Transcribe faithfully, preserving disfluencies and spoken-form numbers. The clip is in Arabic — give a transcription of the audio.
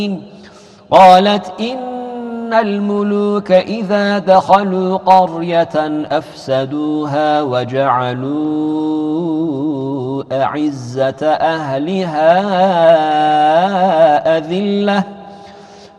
قالت إن الملوك إذا دخلوا قرية أفسدوها وجعلوا أعزة أهلها أذلة